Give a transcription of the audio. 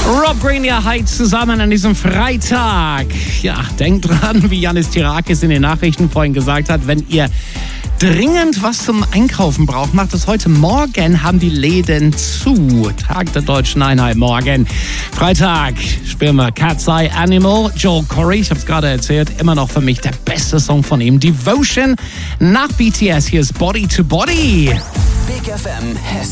Rob Green, ja, heute zusammen an diesem Freitag. Ja, denkt dran, wie Janis Tirakis in den Nachrichten vorhin gesagt hat, wenn ihr dringend was zum Einkaufen braucht, macht es heute. Morgen haben die Läden zu. Tag der Deutschen Einheit morgen. Freitag spielen wir Cat's Eye Animal. Joel Corey, ich habe es gerade erzählt, immer noch für mich der beste Song von ihm. Devotion nach BTS. Hier ist Body to Body. Big FM Hessen.